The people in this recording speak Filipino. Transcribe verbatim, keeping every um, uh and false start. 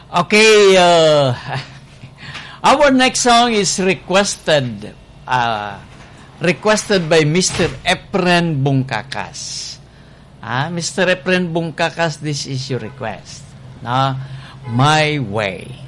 Okay, uh, our next song is requested uh, requested by Mister Efren Bungkakas. Ah, Mister Efren Bungkakas, this is your request. Na, My Way.